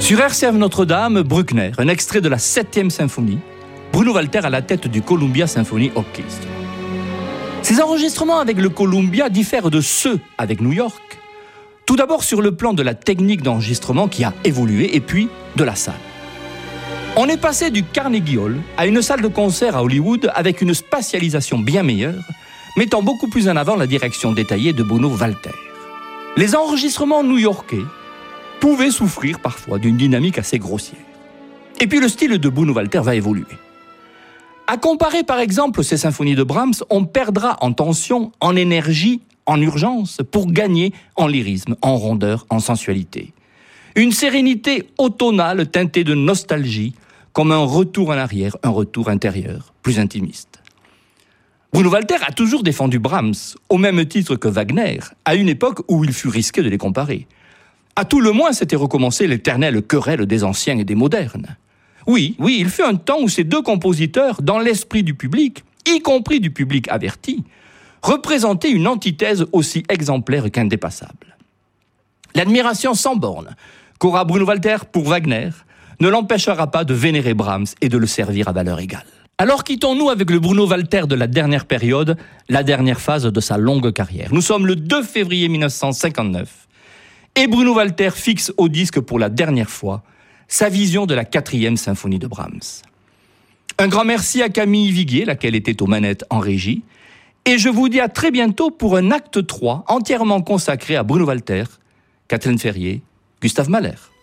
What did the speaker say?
Sur RCF Notre-Dame, Bruckner, un extrait de la 7e symphonie, Bruno Walter à la tête du Columbia Symphony Orchestra. Ces enregistrements avec le Columbia diffèrent de ceux avec New York, tout d'abord sur le plan de la technique d'enregistrement qui a évolué, et puis de la salle. On est passé du Carnegie Hall à une salle de concert à Hollywood avec une spatialisation bien meilleure, mettant beaucoup plus en avant la direction détaillée de Bruno Walter. Les enregistrements new-yorkais pouvaient souffrir parfois d'une dynamique assez grossière. Et puis le style de Bruno Walter va évoluer. À comparer par exemple ces symphonies de Brahms, on perdra en tension, en énergie, en urgence, pour gagner en lyrisme, en rondeur, en sensualité. Une sérénité automnale teintée de nostalgie, comme un retour en arrière, un retour intérieur, plus intimiste. Bruno Walter a toujours défendu Brahms, au même titre que Wagner, à une époque où il fut risqué de les comparer. À tout le moins, s'était recommencé l'éternelle querelle des anciens et des modernes. Oui, il fut un temps où ces deux compositeurs, dans l'esprit du public, y compris du public averti, représentaient une antithèse aussi exemplaire qu'indépassable. L'admiration sans borne qu'aura Bruno Walter pour Wagner ne l'empêchera pas de vénérer Brahms et de le servir à valeur égale. Alors quittons-nous avec le Bruno Walter de la dernière période, la dernière phase de sa longue carrière. Nous sommes le 2 février 1959 et Bruno Walter fixe au disque pour la dernière fois sa vision de la 4e symphonie de Brahms. Un grand merci à Camille Viguier, laquelle était aux manettes en régie, et je vous dis à très bientôt pour un acte 3 entièrement consacré à Bruno Walter, Catherine Ferrier, Gustave Mahler.